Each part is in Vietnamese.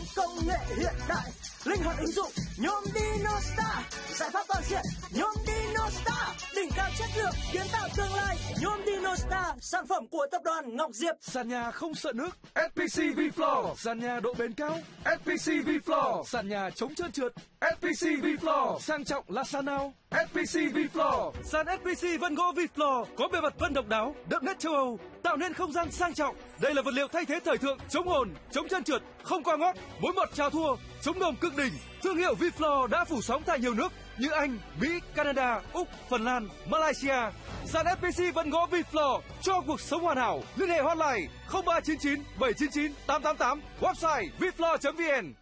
công nghệ hiện đại, linh hoạt ứng dụng nhôm DinoStar, giải pháp toàn diện nhôm DinoStar, đỉnh cao chất lượng kiến tạo tương lai. Nhôm DinoStar, sản phẩm của tập đoàn Ngọc Diệp. Sàn nhà không sợ nước, SPC V-Floor. Sàn nhà độ bền cao, SPC V-Floor. Sàn nhà chống trơn trượt, SPC V-Floor. Sang trọng là sàn nào? SPC V-Floor. Sàn SPC vân gỗ V-Floor có bề mặt vân độc đáo, đậm nét châu Âu, tạo nên không gian sang trọng. Đây là vật liệu thay thế thời thượng, chống hồn, chống trơn trượt, không qua ngót, mối mọt chào thua, chống đồm cực đỉnh. Thương hiệu V-Floor đã phủ sóng tại nhiều nước như Anh, Mỹ, Canada, Úc, Phần Lan, Malaysia. Sàn FPC vân gỗ V-Floor cho cuộc sống hoàn hảo. Liên hệ hotline 0399 799 888, website vfloor.vn.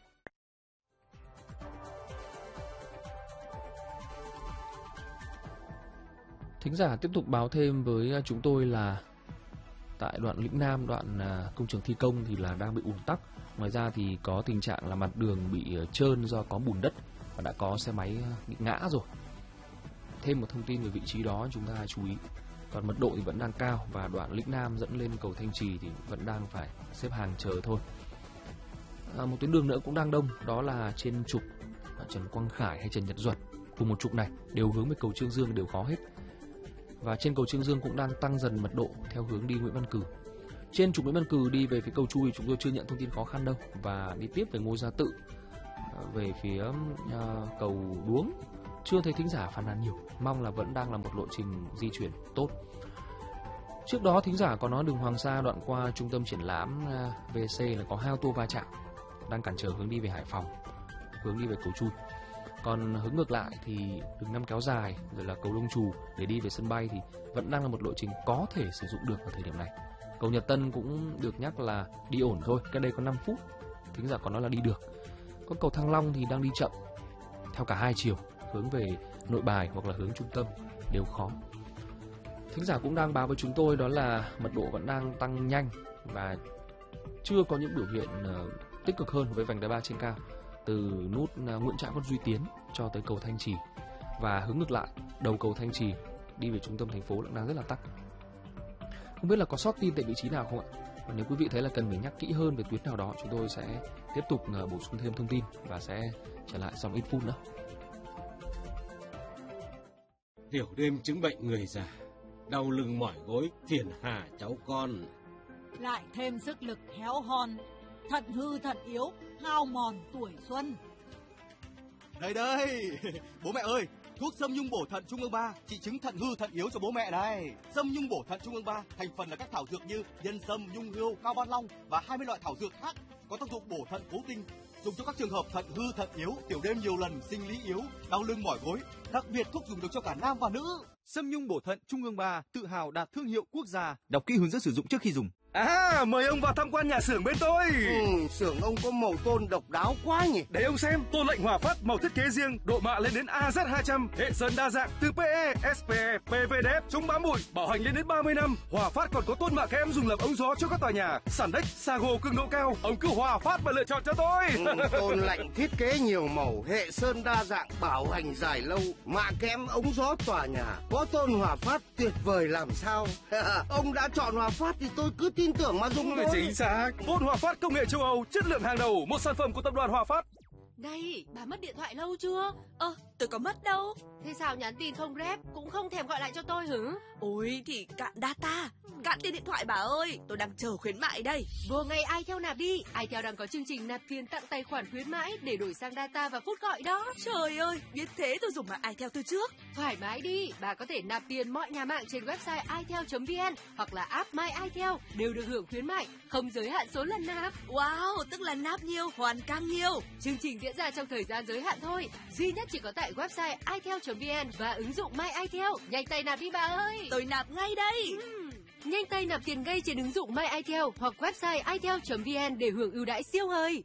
Thính giả tiếp tục báo thêm với chúng tôi là tại đoạn Lĩnh Nam, đoạn công trường thi công thì là đang bị ùn tắc. Ngoài ra thì có tình trạng là mặt đường bị trơn do có bùn đất và đã có xe máy bị ngã rồi. Thêm một thông tin về vị trí đó chúng ta chú ý. Còn mật độ thì vẫn đang cao và đoạn Lĩnh Nam dẫn lên cầu Thanh Trì thì vẫn đang phải xếp hàng chờ thôi. Một tuyến đường nữa cũng đang đông, đó là trên trục Trần Quang Khải hay Trần Nhật Duật. Cùng một trục này đều hướng về cầu Trương Dương đều khó hết. Và trên cầu Trương Dương cũng đang tăng dần mật độ theo hướng đi Nguyễn Văn Cử. Trên trục Nguyễn Văn Cử đi về phía cầu Chui chúng tôi chưa nhận thông tin khó khăn đâu. Và đi tiếp về Ngô Gia Tự về phía cầu Đuống chưa thấy thính giả phản ánh nhiều. Mong là vẫn đang là một lộ trình di chuyển tốt. Trước đó thính giả có nói đường Hoàng Sa đoạn qua trung tâm triển lãm VC là có hai ô tô va chạm đang cản trở hướng đi về Hải Phòng, hướng đi về cầu Chui. Còn hướng ngược lại thì đường Năm Kéo Dài rồi là cầu Đông Trù để đi về sân bay thì vẫn đang là một lộ trình có thể sử dụng được ở thời điểm này. Cầu Nhật Tân cũng được nhắc là đi ổn thôi, cái đây có 5 phút. Thính giả có nói là đi được. Còn cầu Thăng Long thì đang đi chậm theo cả hai chiều, hướng về Nội Bài hoặc là hướng trung tâm đều khó. Thính giả cũng đang báo với chúng tôi đó là mật độ vẫn đang tăng nhanh và chưa có những biểu hiện tích cực hơn với vành đai 3 trên cao từ nút Nguyễn Trãi Quận Duy Tiến cho tới cầu Thanh Trì, và hướng ngược lại đầu cầu Thanh Trì đi về trung tâm thành phố cũng đang rất là tắc. Không biết là có sót tin tại vị trí nào không ạ? Và nếu quý vị thấy là cần phải nhắc kỹ hơn về tuyến nào đó, chúng tôi sẽ tiếp tục bổ sung thêm thông tin và sẽ trở lại sau ít phút nữa. Tiểu đêm chứng bệnh người già, đau lưng mỏi gối, phiền hà cháu con. Lại thêm sức lực héo hon, thận hư thận yếu, hao mòn tuổi xuân. Đây, bố mẹ ơi, thuốc Sâm Nhung Bổ Thận Trung ương 3 trị chứng thận hư thận yếu cho bố mẹ này. Sâm Nhung Bổ Thận Trung ương 3 thành phần là các thảo dược như nhân sâm, nhung hươu, cao ban long và 20 loại thảo dược khác có tác dụng bổ thận cố tinh, dùng cho các trường hợp thận hư thận yếu, tiểu đêm nhiều lần, sinh lý yếu, đau lưng mỏi gối. Đặc biệt thuốc dùng được cho cả nam và nữ. Sâm Nhung Bổ Thận Trung ương 3 tự hào đạt thương hiệu quốc gia. Đọc kỹ hướng dẫn sử dụng trước khi dùng. Mời ông vào tham quan nhà xưởng bên tôi. Xưởng ông có màu tôn độc đáo quá nhỉ. Để ông xem, tôn lệnh Hòa Phát màu thiết kế riêng, độ mạ lên đến AZ200, hệ sơn đa dạng từ PE, SPE, PVDF, chống bám bụi, bảo hành lên đến 30 năm. Hòa Phát còn có tôn mạ kẽm dùng làm ống gió cho các tòa nhà, sàn đếch, Sago cường độ cao. Ông cứ Hòa Phát mà lựa chọn cho tôi. Tôn lệnh thiết kế nhiều màu, hệ sơn đa dạng, bảo hành dài lâu, mạ kẽm ống gió tòa nhà. Có tôn Hòa Phát tuyệt vời làm sao. Ông đã chọn Hòa Phát thì tôi cứ tin tưởng mà dùng thôi. Chính xác. Tôn Hòa Phát công nghệ châu Âu, chất lượng hàng đầu, một sản phẩm của tập đoàn Hòa Phát. Này, bà mất điện thoại lâu chưa? Tôi có mất đâu. Thế sao nhắn tin không rep, cũng không thèm gọi lại cho tôi hử? Ôi, thì cạn data, cạn tiền điện thoại bà ơi. Tôi đang chờ khuyến mại đây. Vô ngay iTel nạp đi. iTel đang có chương trình nạp tiền tặng tài khoản khuyến mãi để đổi sang data và phút gọi đó. Trời ơi, biết thế tôi dùng mạng iTel từ trước. Thoải mái đi, bà có thể nạp tiền mọi nhà mạng trên website itel.vn hoặc là app My iTel đều được hưởng khuyến mại, không giới hạn số lần nạp. Wow, tức là nạp nhiều, hoàn càng nhiều. Chương trình diễn ra trong thời gian giới hạn thôi, duy nhất chỉ có tại website itel.vn và ứng dụng My iTel. Nhanh tay nạp đi bà ơi. Tôi nạp ngay đây. Nhanh tay nạp tiền ngay trên ứng dụng My iTel hoặc website itel.vn để hưởng ưu đãi siêu hời.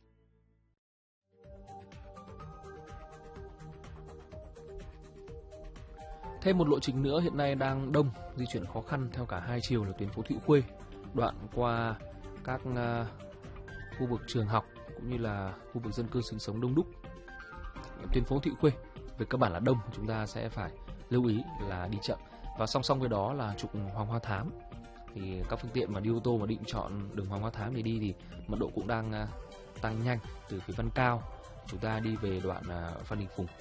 Thêm một lộ trình nữa hiện nay đang đông, di chuyển khó khăn theo cả hai chiều là tuyến phố Thụy Khuê, đoạn qua các khu vực trường học cũng như là khu vực dân cư sinh sống đông đúc. Tuyến phố Thụy Khuê về cơ bản là đông, chúng ta sẽ phải lưu ý là đi chậm. Và song song với đó là trục Hoàng Hoa Thám, thì các phương tiện mà đi ô tô mà định chọn đường Hoàng Hoa Thám để đi thì mật độ cũng đang tăng nhanh từ phía Văn Cao, chúng ta đi về đoạn Phan Đình Phùng.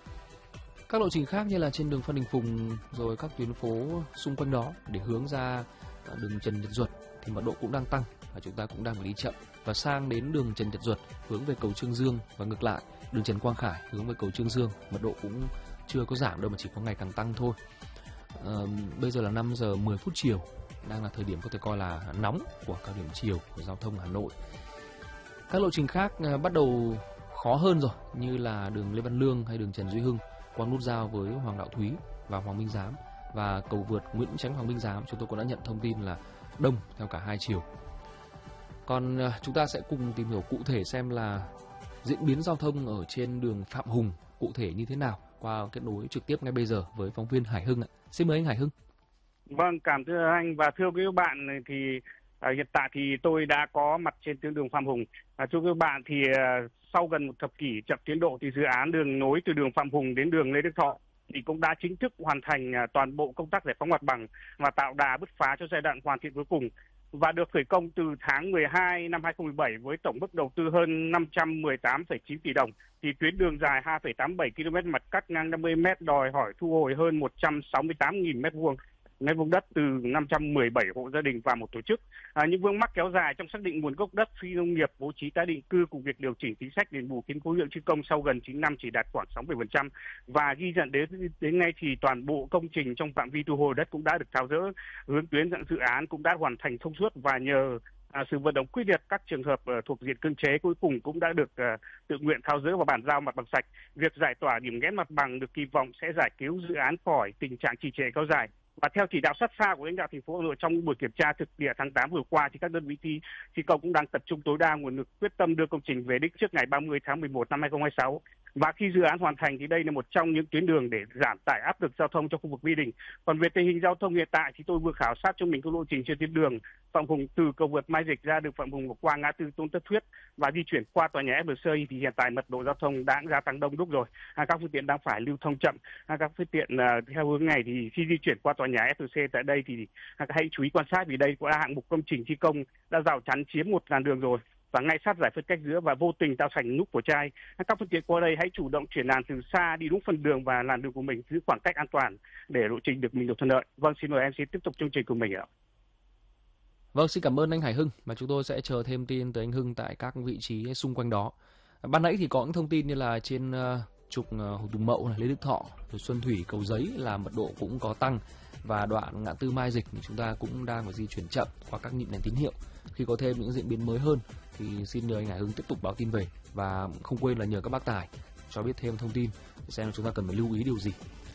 Các lộ trình khác như là trên đường Phan Đình Phùng rồi các tuyến phố xung quanh đó để hướng ra đường Trần Nhật Duật thì mật độ cũng đang tăng và chúng ta cũng đang phải đi chậm. Và sang đến đường Trần Nhật Duật hướng về cầu Trương Dương và ngược lại, đường Trần Quang Khải hướng về cầu Trương Dương, mật độ cũng chưa có giảm đâu mà chỉ có ngày càng tăng thôi. Bây giờ là 5 giờ 10 phút chiều, đang là thời điểm có thể coi là nóng của cao điểm chiều của giao thông Hà Nội. Các lộ trình khác bắt đầu khó hơn rồi, như là đường Lê Văn Lương hay đường Trần Duy Hưng qua nút giao với Hoàng Đạo Thúy và Hoàng Minh Giám, và cầu vượt Nguyễn Chánh Hoàng Minh Giám chúng tôi cũng đã nhận thông tin là đông theo cả hai chiều. Còn chúng ta sẽ cùng tìm hiểu cụ thể xem là diễn biến giao thông ở trên đường Phạm Hùng cụ thể như thế nào qua kết nối trực tiếp ngay bây giờ với phóng viên Hải Hưng ạ. Xin mời anh Hải Hưng. Vâng, cảm ơn anh và thưa quý bạn thì hiện tại thì tôi đã có mặt trên tuyến đường Phạm Hùng. Thưa quý bạn thì sau gần một thập kỷ chậm tiến độ thì dự án đường nối từ đường Phạm Hùng đến đường Lê Đức Thọ thì cũng đã chính thức hoàn thành toàn bộ công tác giải phóng mặt bằng và tạo đà bứt phá cho giai đoạn hoàn thiện cuối cùng, và được khởi công từ tháng 12 năm 2017 với tổng mức đầu tư hơn 518,9 tỷ đồng. Thì tuyến đường dài 2,87 km, mặt cắt ngang 50 m đòi hỏi thu hồi hơn 168.000 mét vuông đất từ 517 hộ gia đình và một tổ chức. Những vướng mắc kéo dài trong xác định nguồn gốc đất phi nông nghiệp, bố trí tái định cư cùng việc điều chỉnh chính sách đền bù khiến khối lượng thi công sau gần 9 năm chỉ đạt khoảng 60%, và ghi nhận đến ngay thì toàn bộ công trình trong phạm vi thu hồi đất cũng đã được tháo dỡ, hướng tuyến dự án cũng đã hoàn thành thông suốt, và nhờ sự vận động quyết liệt các trường hợp thuộc diện cưỡng chế cuối cùng cũng đã được tự nguyện tháo dỡ và bàn giao mặt bằng sạch. Việc giải tỏa điểm nghẽn mặt bằng được kỳ vọng sẽ giải cứu dự án khỏi tình trạng trì trệ kéo dài. Và theo chỉ đạo sát sao của lãnh đạo thành phố Hà Nội trong buổi kiểm tra thực địa tháng 8 vừa qua thì các đơn vị thi công cũng đang tập trung tối đa nguồn lực quyết tâm đưa công trình về đích trước ngày 30 tháng 11 năm 2026. Và khi dự án hoàn thành thì đây là một trong những tuyến đường để giảm tải áp lực giao thông cho khu vực Mỹ Đình. Còn về tình hình giao thông hiện tại thì tôi vừa khảo sát cho mình các lộ trình trên tuyến đường Phạm Hùng từ cầu vượt Mai Dịch ra đường Phạm Hùng qua ngã tư Tôn Thất Thuyết và di chuyển qua tòa nhà FLC thì hiện tại mật độ giao thông đã gia tăng đông đúc rồi. Các phương tiện đang phải lưu thông chậm. Các phương tiện theo hướng này thì khi di chuyển qua tòa nhà FLC tại đây thì hãy chú ý quan sát vì đây có hạng mục công trình thi công đã rào chắn chiếm một làn đường rồi và ngay sát giải phân cách giữa và vô tình tạo thành nút của chai. Các phương tiện qua đây hãy chủ động chuyển làn từ xa đi đúng phần đường và làn đường của mình, giữ khoảng cách an toàn để lộ trình được thuận lợi. Vâng, xin mời MC tiếp tục chương trình của mình ạ. Vâng, xin cảm ơn anh Hải Hưng, và chúng tôi sẽ chờ thêm tin từ anh Hưng tại các vị trí xung quanh đó. Ban nãy thì có những thông tin như là trên trục Hồ Tùng Mậu này, Lê Đức Thọ, rồi Xuân Thủy, Cầu Giấy là mật độ cũng có tăng, và đoạn ngã tư Mai Dịch thì chúng ta cũng đang phải di chuyển chậm qua các nhịp đèn tín hiệu. Khi có thêm những diễn biến mới hơn thì xin nhờ anh Hải Hưng tiếp tục báo tin về, và không quên là nhờ các bác tài cho biết thêm thông tin xem chúng ta cần phải lưu ý điều gì.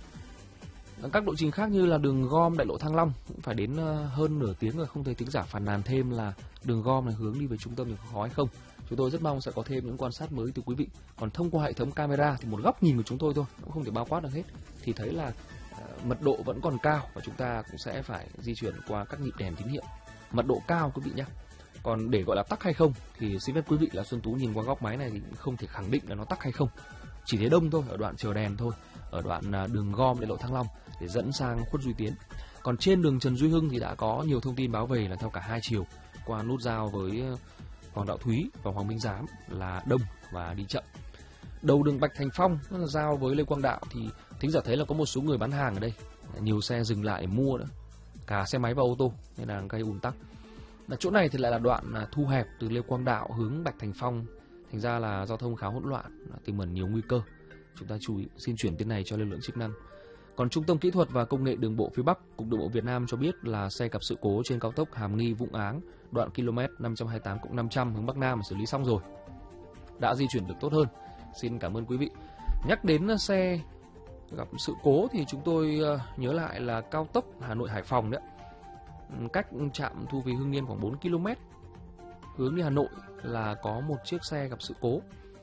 Các lộ trình khác như là đường gom đại lộ Thăng Long cũng phải đến hơn nửa tiếng rồi không thấy thính giả phàn nàn thêm là đường gom này hướng đi về trung tâm thì có khó hay không. Chúng tôi rất mong sẽ có thêm những quan sát mới từ quý vị. Còn thông qua hệ thống camera thì một góc nhìn của chúng tôi thôi cũng không thể bao quát được hết, thì thấy là mật độ vẫn còn cao và chúng ta cũng sẽ phải di chuyển qua các nhịp đèn tín hiệu mật độ cao quý vị nhé. Còn để gọi là tắc hay không thì xin phép quý vị là Xuân Tú nhìn qua góc máy này thì không thể khẳng định là nó tắc hay không, chỉ thấy đông thôi ở đoạn chờ đèn thôi, ở đoạn đường gom đại lộ Thăng Long để dẫn sang Khuất Duy Tiến. Còn trên đường Trần Duy Hưng thì đã có nhiều thông tin báo về là theo cả hai chiều qua nút giao với Hoàng Đạo Thúy và Hoàng Minh Giám là đông và đi chậm. Đầu đường Bạch Thành Phong là giao với Lê Quang Đạo thì thính giả thấy là có một số người bán hàng ở đây, nhiều xe dừng lại để mua nữa, cả xe máy và ô tô nên là gây ùn tắc. Chỗ này thì lại là đoạn thu hẹp từ Lê Quang Đạo hướng Bạch Thành Phong, thành ra là giao thông khá hỗn loạn, tiềm ẩn nhiều nguy cơ. Chúng ta chú ý xin chuyển tuyến này cho lực lượng chức năng. Còn Trung tâm Kỹ thuật và Công nghệ Đường bộ phía Bắc, Cục Đường bộ Việt Nam cho biết là xe gặp sự cố trên cao tốc Hàm Nghi - Vũng Áng, đoạn km 528+500 hướng Bắc Nam xử lý xong rồi, đã di chuyển được tốt hơn. Xin cảm ơn quý vị. Nhắc đến xe gặp sự cố thì chúng tôi nhớ lại là cao tốc Hà Nội - Hải Phòng đấy, cách trạm thu phí Hưng Yên khoảng 4 km hướng đi Hà Nội là có một chiếc xe gặp sự cố.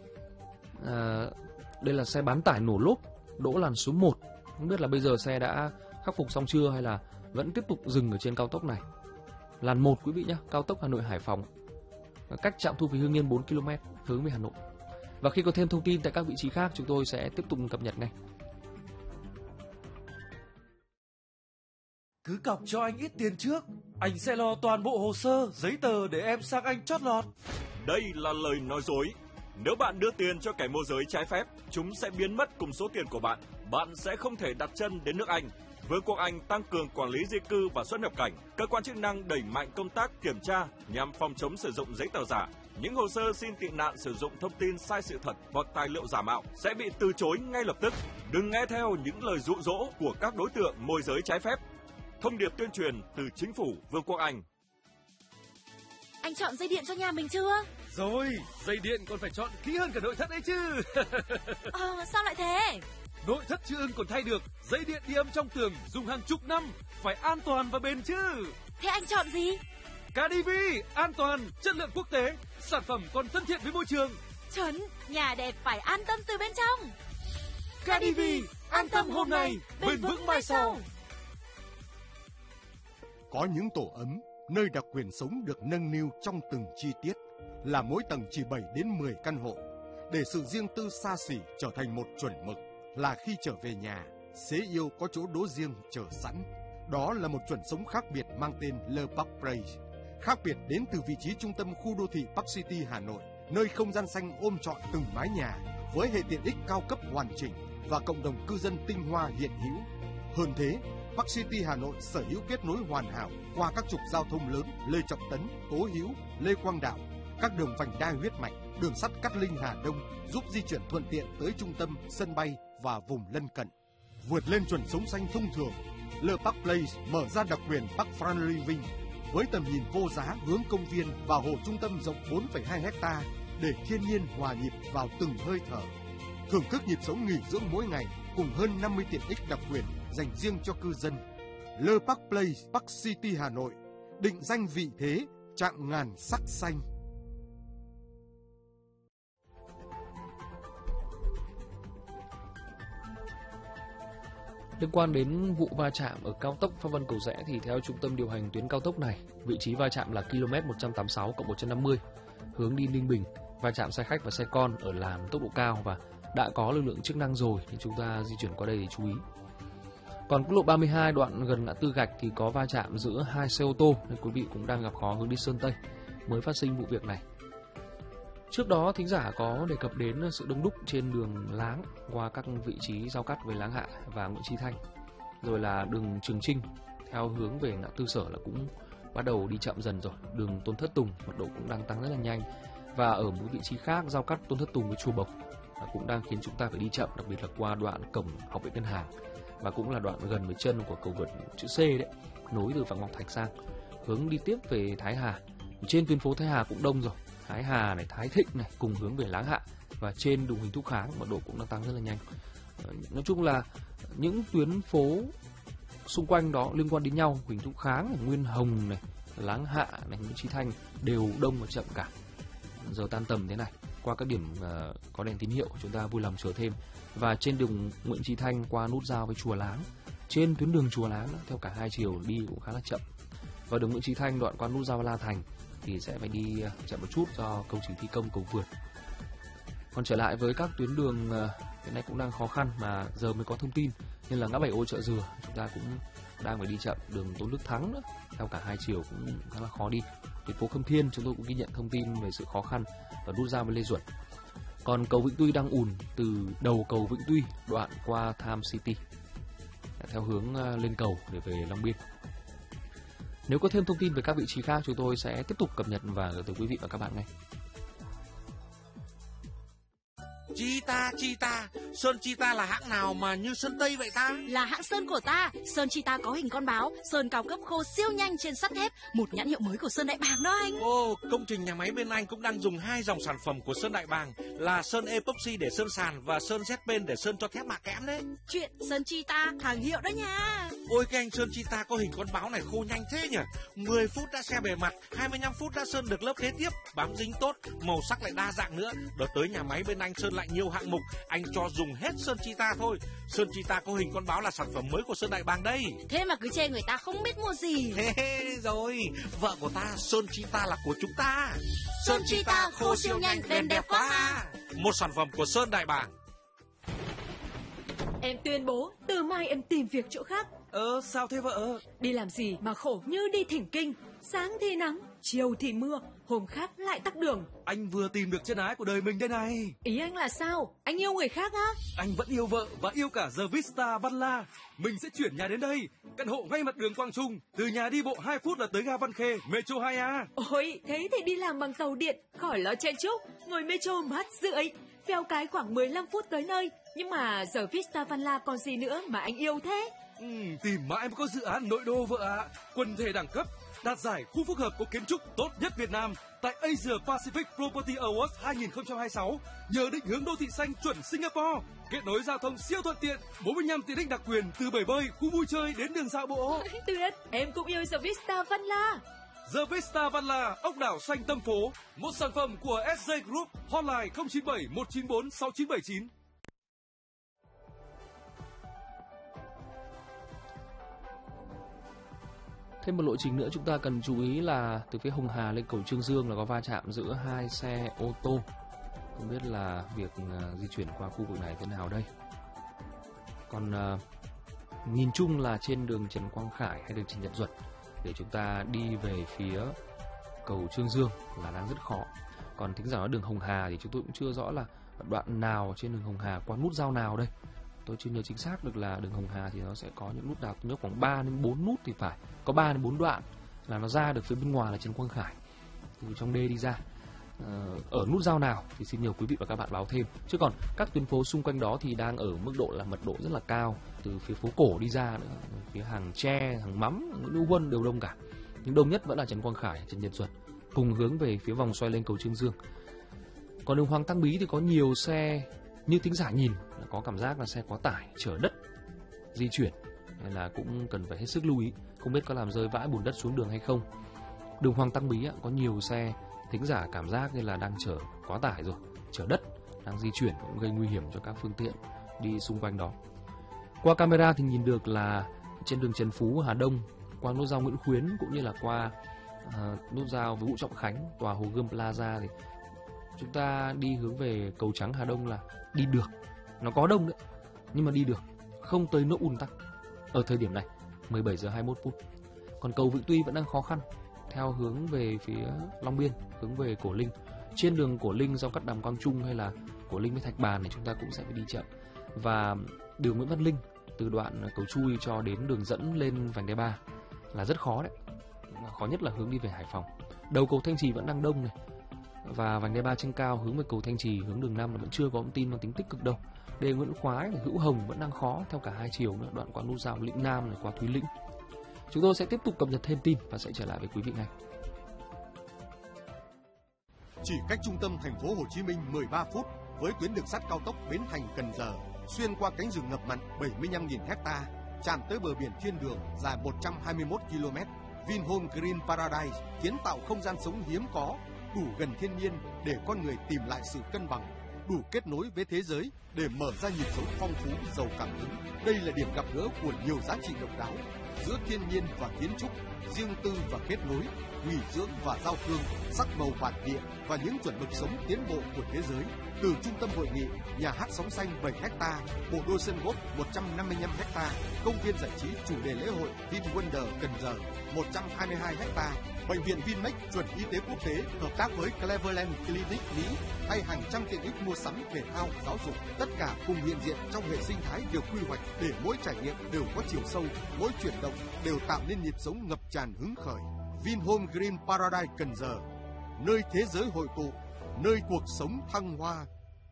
Đây là xe bán tải nổ lốp đỗ làn số 1. Không biết là bây giờ xe đã khắc phục xong chưa hay là vẫn tiếp tục dừng ở trên cao tốc này. Làn 1 quý vị nhé, cao tốc Hà Nội - Hải Phòng, cách trạm thu phí Hưng Yên 4 km hướng về Hà Nội. Và khi có thêm thông tin tại các vị trí khác chúng tôi sẽ tiếp tục cập nhật ngay. Cứ cọc cho anh ít tiền trước, anh sẽ lo toàn bộ hồ sơ, giấy tờ để em sang anh chót lọt. Đây là lời nói dối. Nếu bạn đưa tiền cho kẻ môi giới trái phép, chúng sẽ biến mất cùng số tiền của bạn. Bạn sẽ không thể đặt chân đến nước Anh. Vương quốc Anh tăng cường quản lý di cư và xuất nhập cảnh. Cơ quan chức năng đẩy mạnh công tác kiểm tra nhằm phòng chống sử dụng giấy tờ giả. Những hồ sơ xin tị nạn sử dụng thông tin sai sự thật hoặc tài liệu giả mạo sẽ bị từ chối ngay lập tức. Đừng nghe theo những lời dụ dỗ của các đối tượng môi giới trái phép. Thông điệp tuyên truyền từ Chính phủ Vương quốc Anh. Anh chọn dây điện cho nhà mình chưa? Rồi, dây điện còn phải chọn kỹ hơn cả nội thất ấy chứ. Sao lại thế? Nội thất chưa ưng còn thay được, dây điện đi âm trong tường dùng hàng chục năm, phải an toàn và bền chứ. Thế anh chọn gì? KDV, an toàn, chất lượng quốc tế, sản phẩm còn thân thiện với môi trường. Chuẩn, nhà đẹp phải an tâm từ bên trong. KDV, an tâm hôm nay, bền vững mai sau. Có những tổ ấm, nơi đặc quyền sống được nâng niu trong từng chi tiết, là mỗi tầng chỉ 7 đến 10 căn hộ, để sự riêng tư xa xỉ trở thành một chuẩn mực, là khi trở về nhà, xế yêu có chỗ đỗ riêng chờ sẵn. Đó là một chuẩn sống khác biệt mang tên Le Parc Place. Khác biệt đến từ vị trí trung tâm khu đô thị Park City Hà Nội, nơi không gian xanh ôm trọn từng mái nhà, với hệ tiện ích cao cấp hoàn chỉnh và cộng đồng cư dân tinh hoa hiện hữu. Hơn thế, Park City Hà Nội sở hữu kết nối hoàn hảo qua các trục giao thông lớn Lê Trọng Tấn, Tố Hữu, Lê Quang Đạo, các đường vành đai huyết mạch, đường sắt Cát Linh Hà Đông giúp di chuyển thuận tiện tới trung tâm, sân bay và vùng lân cận. Vượt lên chuẩn sống xanh thông thường, Le Parc Place mở ra đặc quyền Park Front Living với tầm nhìn vô giá hướng công viên và hồ trung tâm rộng 4,2 ha để thiên nhiên hòa nhịp vào từng hơi thở. Thưởng thức nhịp sống nghỉ dưỡng mỗi ngày cùng hơn 50 tiện ích đặc quyền dành riêng cho cư dân. Le Parc Place, Park City Hà Nội, định danh vị thế chạm ngàn sắc xanh. Liên quan đến vụ va chạm ở cao tốc Pháp Vân Cầu Giẽ thì theo trung tâm điều hành tuyến cao tốc này, vị trí va chạm là km 186+150 hướng đi Ninh Bình, va chạm xe khách và xe con ở làn tốc độ cao và đã có lực lượng chức năng rồi thì chúng ta di chuyển qua đây để chú ý. Còn quốc lộ 32 đoạn gần ngã tư Gạch thì có va chạm giữa hai xe ô tô nên quý vị cũng đang gặp khó hướng đi Sơn Tây, mới phát sinh vụ việc này. Trước đó, thính giả có đề cập đến sự đông đúc trên đường Láng qua các vị trí giao cắt với Láng Hạ và Nguyễn Chí Thanh. Rồi là đường Trường Trinh theo hướng về ngã tư Sở là cũng bắt đầu đi chậm dần rồi. Đường Tôn Thất Tùng mật độ cũng đang tăng rất là nhanh. Và ở một vị trí khác giao cắt Tôn Thất Tùng với Chùa Bộc cũng đang khiến chúng ta phải đi chậm, đặc biệt là qua đoạn cổng Học viện Ngân hàng và cũng là đoạn gần với chân của cầu vượt chữ C đấy, nối từ Phạm Ngọc Thạch sang hướng đi tiếp về Thái Hà. Trên tuyến phố Thái Hà cũng đông rồi. Thái Hà này, Thái Thịnh này cùng hướng về Láng Hạ và trên đường Huỳnh Thúc Kháng mật độ cũng đang tăng rất là nhanh. Nói chung là những tuyến phố xung quanh đó liên quan đến nhau, Huỳnh Thúc Kháng, này, Nguyên Hồng này, Láng Hạ này, Nguyễn Chí Thanh đều đông và chậm cả. Giờ tan tầm thế này, qua các điểm có đèn tín hiệu chúng ta vui lòng chờ thêm. Và trên đường Nguyễn Chí Thanh qua nút giao với Chùa Láng, trên tuyến đường Chùa Láng theo cả hai chiều đi cũng khá là chậm. Và đường Nguyễn Chí Thanh đoạn qua nút giao La Thành thì sẽ phải đi chậm một chút do công trình thi công cầu vượt. Còn trở lại với các tuyến đường hiện nay cũng đang khó khăn mà giờ mới có thông tin, nên là ngã bảy Ô Chợ Dừa chúng ta cũng đang phải đi chậm. Đường Tôn Đức Thắng nữa, theo cả hai chiều cũng khá là khó đi. Tuyến phố Khâm Thiên chúng tôi cũng ghi nhận thông tin về sự khó khăn và nút giao với Lê Duẩn. Còn cầu Vĩnh Tuy đang ùn từ đầu cầu Vĩnh Tuy đoạn qua Tham City theo hướng lên cầu để về Long Biên. Nếu có thêm thông tin về các vị trí khác, chúng tôi sẽ tiếp tục cập nhật và gửi tới quý vị và các bạn ngay. Cheetah, sơn Cheetah là hãng nào mà như sơn Tây vậy ta? Là hãng sơn của ta. Sơn Cheetah có hình con báo, sơn cao cấp khô siêu nhanh trên sắt thép, một nhãn hiệu mới của Sơn Đại Bàng đó anh. Ồ, công trình nhà máy bên anh cũng đang dùng hai dòng sản phẩm của Sơn Đại Bàng là sơn epoxy để sơn sàn và sơn Z-pen để sơn cho thép mạ kẽm đấy. Chuyện sơn Cheetah hàng hiệu đó nha. Ôi cái anh sơn Cheetah có hình con báo này khô nhanh thế nhỉ? 10 phút đã xe bề mặt, 25 phút đã sơn được lớp kế tiếp, bám dính tốt, màu sắc lại đa dạng nữa. Đợt tới nhà máy bên anh sơn lại nhiều hạng mục, anh cho dùng hết sơn Cheetah thôi. Sơn Cheetah có hình con báo là sản phẩm mới của Sơn Đại Bàng đây. Thế mà cứ chê người ta không biết mua gì. Rồi, vợ của ta, sơn Cheetah là của chúng ta. Sơn Cheetah khô siêu nhanh, đen đẹp quá à. Một sản phẩm của Sơn Đại Bàng. Em tuyên bố từ mai em tìm việc chỗ khác. Sao thế vợ? Đi làm gì mà khổ như đi thỉnh kinh. Sáng thì nắng, chiều thì mưa, hôm khác lại tắc đường. Anh vừa tìm được chân ái của đời mình đây này. Ý anh là sao? Anh yêu người khác á? Anh vẫn yêu vợ và yêu cả The Vista Văn La. Mình sẽ chuyển nhà đến đây, căn hộ ngay mặt đường Quang Trung. Từ nhà đi bộ 2 phút là tới ga Văn Khê, Metro 2A. Ôi, thế thì đi làm bằng tàu điện, khỏi lo chen chúc. Ngồi Metro mát rượi, phèo cái khoảng 15 phút tới nơi. Nhưng mà The Vista Văn La còn gì nữa mà anh yêu thế? Tìm mãi mới có dự án nội đô vợ ạ. Quần thể đẳng cấp, đạt giải khu phức hợp có kiến trúc tốt nhất Việt Nam tại Asia Pacific Property Awards 2026 nhờ định hướng đô thị xanh chuẩn Singapore, kết nối giao thông siêu thuận tiện, 45 tiện ích đặc quyền từ bể bơi, khu vui chơi đến đường dạo bộ. Tuyệt, em cũng yêu The Vista Văn La. The Vista Văn La, ốc đảo xanh tâm phố, một sản phẩm của SJ Group, hotline 097 194 6979. Thêm một lộ trình nữa chúng ta cần chú ý là từ phía Hồng Hà lên cầu Trương Dương là có va chạm giữa 2 xe ô tô. Không biết là việc di chuyển qua khu vực này thế nào đây. Còn nhìn chung là trên đường Trần Quang Khải hay đường Trần Nhật Duật để chúng ta đi về phía cầu Trương Dương là đang rất khó. Còn thính giả nói đường Hồng Hà thì chúng tôi cũng chưa rõ là đoạn nào trên đường Hồng Hà qua nút giao nào đây. Tôi chưa nhớ chính xác được là đường Hồng Hà thì nó sẽ có những nút nào, tôi nhớ khoảng 3 đến 4 nút thì phải. Có 3 đến 4 đoạn là nó ra được phía bên ngoài là Trần Quang Khải, từ trong đê đi ra. Ở nút giao nào thì xin nhờ quý vị và các bạn báo thêm. Chứ còn các tuyến phố xung quanh đó thì đang ở mức độ là mật độ rất là cao. Từ phía phố cổ đi ra nữa, phía hàng tre, hàng mắm, Nguyễn Hữu Huân đều đông cả. Nhưng đông nhất vẫn là Trần Quang Khải, Trần Nhật Duật, cùng hướng về phía vòng xoay lên cầu Trương Dương. Còn đường Hoàng Tăng Bí thì có nhiều xe, như thính giả nhìn có cảm giác là xe quá tải chở đất di chuyển, nên là cũng cần phải hết sức lưu ý, không biết có làm rơi vãi bùn đất xuống đường hay không. Đường Hoàng Tăng Bí có nhiều xe, thính giả cảm giác như là đang chở quá tải rồi, chở đất đang di chuyển, cũng gây nguy hiểm cho các phương tiện đi xung quanh đó. Qua camera thì nhìn được là trên đường Trần Phú Hà Đông, qua nút giao Nguyễn Khuyến cũng như là qua nút giao với Vũ Trọng Khánh, tòa Hồ Gươm Plaza thì chúng ta đi hướng về cầu Trắng Hà Đông là đi được. Nó có đông đấy, nhưng mà đi được, không tới nỗi ùn tắc ở thời điểm này 17 giờ 21 phút. Còn cầu Vĩnh Tuy vẫn đang khó khăn theo hướng về phía Long Biên, hướng về Cổ Linh. Trên đường Cổ Linh do cắt đàm Quang Trung hay là Cổ Linh với Thạch Bàn thì chúng ta cũng sẽ phải đi chậm. Và đường Nguyễn Văn Linh từ đoạn cầu Chui cho đến đường dẫn lên vành đai 3 là rất khó đấy. Khó nhất là hướng đi về Hải Phòng. Đầu cầu Thanh Trì vẫn đang đông này. Và vành đai 3 trên cao hướng về cầu Thanh Trì, hướng đường 5 là vẫn chưa có thông tin mang tính tích cực đâu. Đề Nguyễn Khoái, Hữu Hồng vẫn đang khó theo cả hai chiều nữa, đoạn qua nút giao Lĩnh Nam này qua Thúy Lĩnh. Chúng tôi sẽ tiếp tục cập nhật thêm tin và sẽ trở lại với quý vị ngay. Chỉ cách trung tâm thành phố Hồ Chí Minh 13 phút với tuyến đường sắt cao tốc Bến Thành - Cần Giờ, xuyên qua cánh rừng ngập mặn 75.000 ha, tràn tới bờ biển thiên đường dài 121 km. Vinhome Green Paradise kiến tạo không gian sống hiếm có, đủ gần thiên nhiên để con người tìm lại sự cân bằng, đủ kết nối với thế giới để mở ra nhịp sống phong phú, giàu cảm hứng. Đây là điểm gặp gỡ của nhiều giá trị độc đáo giữa thiên nhiên và kiến trúc, riêng tư và kết nối, nghỉ dưỡng và giao thương, sắc màu bản địa và những chuẩn mực sống tiến bộ của thế giới. Từ trung tâm hội nghị, nhà hát sóng xanh 7 ha, bộ đôi sân golf 155 ha, công viên giải trí chủ đề lễ hội VinWonder Cần Giờ 122 ha, bệnh viện Vinmec chuẩn y tế quốc tế hợp tác với Cleveland Clinic Mỹ hay hàng trăm tiện ích mua sắm, thể thao, giáo dục, tất cả cùng hiện diện trong hệ sinh thái được quy hoạch để mỗi trải nghiệm đều có chiều sâu, mỗi chuyển động đều tạo nên nhịp sống ngập tràn hứng khởi. Vinhome Green Paradise Cần Giờ, nơi thế giới hội tụ, nơi cuộc sống thăng hoa.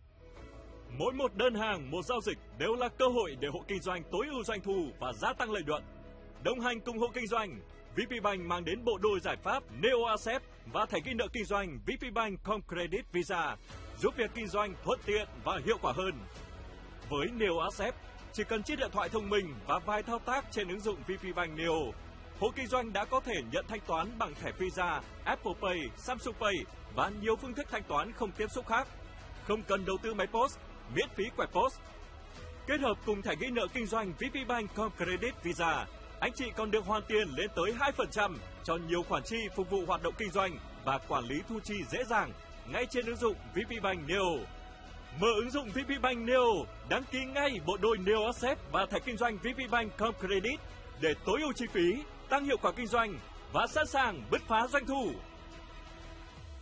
Mỗi một đơn hàng, một giao dịch đều là cơ hội để hộ kinh doanh tối ưu doanh thu và gia tăng lợi nhuận. Đồng hành cùng hộ kinh doanh, VPBank mang đến bộ đôi giải pháp Neo Accept và thẻ ghi nợ kinh doanh VPBank Com Credit Visa, giúp việc kinh doanh thuận tiện và hiệu quả hơn. Với Neo Accept, chỉ cần chiếc điện thoại thông minh và vài thao tác trên ứng dụng VPBank Neo, hộ kinh doanh đã có thể nhận thanh toán bằng thẻ Visa, Apple Pay, Samsung Pay và nhiều phương thức thanh toán không tiếp xúc khác. Không cần đầu tư máy POS, miễn phí quẹt POS. Kết hợp cùng thẻ ghi nợ kinh doanh VPBank Com Credit Visa, anh chị còn được hoàn tiền lên tới 2% cho nhiều khoản chi phục vụ hoạt động kinh doanh và quản lý thu chi dễ dàng ngay trên ứng dụng VPBank Neo. Mở ứng dụng VPBank Neo, đăng ký ngay bộ đôi Neo Accept và thẻ kinh doanh VPBank Com Credit để tối ưu chi phí, tăng hiệu quả kinh doanh và sẵn sàng bứt phá doanh thu.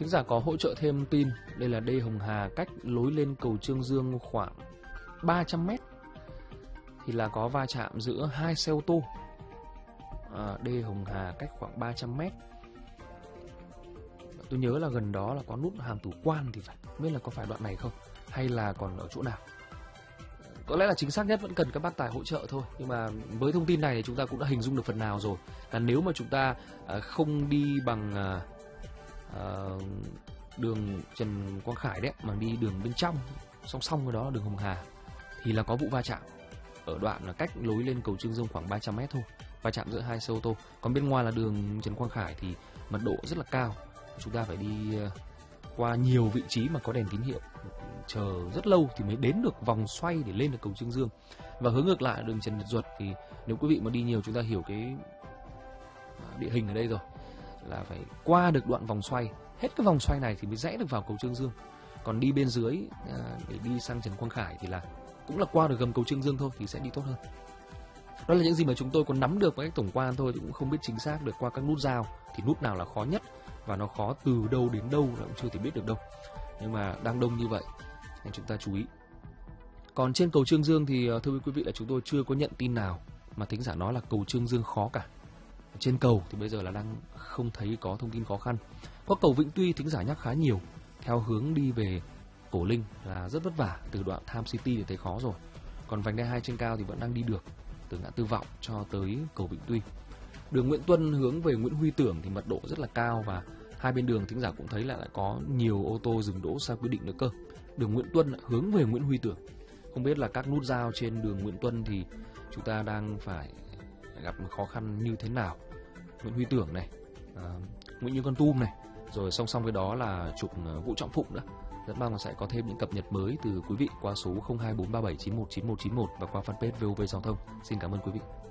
Thính giả có hỗ trợ thêm tin, đây là đê Hồng Hà cách lối lên cầu Trương Dương khoảng 300m thì là có va chạm giữa hai xe ô tô. Đê Hồng Hà cách khoảng 300m. Tôi nhớ là gần đó là có nút Hàm Tử Quan thì phải, không biết là có phải đoạn này không hay là còn ở chỗ nào. Có lẽ là chính xác nhất vẫn cần các bác tài hỗ trợ thôi. Nhưng mà với thông tin này thì chúng ta cũng đã hình dung được phần nào rồi, là nếu mà chúng ta không đi bằng đường Trần Quang Khải đấy, mà đi đường bên trong, song song với đó là đường Hồng Hà, thì là có vụ va chạm ở đoạn là cách lối lên cầu Trương Dương khoảng 300m thôi, va chạm giữa hai xe ô tô. Còn bên ngoài là đường Trần Quang Khải thì mật độ rất là cao, chúng ta phải đi qua nhiều vị trí mà có đèn tín hiệu, chờ rất lâu thì mới đến được vòng xoay để lên được cầu Trương Dương. Và hướng ngược lại đường Trần Nhật Duật thì nếu quý vị mà đi nhiều, chúng ta hiểu cái địa hình ở đây rồi, là phải qua được đoạn vòng xoay, hết cái vòng xoay này thì mới rẽ được vào cầu Trương Dương. Còn đi bên dưới để đi sang Trần Quang Khải thì là cũng là qua được gầm cầu Trương Dương thôi, thì sẽ đi tốt hơn. Đó là những gì mà chúng tôi còn nắm được với cách tổng quan thôi, cũng không biết chính xác được qua các nút giao thì nút nào là khó nhất và nó khó từ đâu đến đâu là cũng chưa thể biết được đâu. Nhưng mà đang đông như vậy nên chúng ta chú ý. Còn trên cầu Trương Dương thì thưa quý vị là chúng tôi chưa có nhận tin nào mà thính giả nói là cầu Trương Dương khó cả. Trên cầu thì bây giờ là đang không thấy có thông tin khó khăn. Có cầu Vĩnh Tuy thính giả nhắc khá nhiều, theo hướng đi về Cổ Linh là rất vất vả, từ đoạn Tham City thì thấy khó rồi. Còn vành đai 2 trên cao thì vẫn đang đi được, từ ngã tư Vọng cho tới cầu Vĩnh Tuy. Đường Nguyễn Tuân hướng về Nguyễn Huy Tưởng thì mật độ rất là cao, và hai bên đường thính giả cũng thấy là lại có nhiều ô tô dừng đỗ sai quy định nữa cơ. Đường Nguyễn Tuân hướng về Nguyễn Huy Tưởng, không biết là các nút giao trên đường Nguyễn Tuân thì chúng ta đang phải gặp khó khăn như thế nào. Nguyễn Huy Tưởng này, Nguyễn Như Con Tum này, rồi song song với đó là trục Vũ Trọng Phụng nữa. Rất mong là sẽ có thêm những cập nhật mới từ quý vị qua số 0243791991 và qua fanpage VOV Giao thông. Xin cảm ơn quý vị.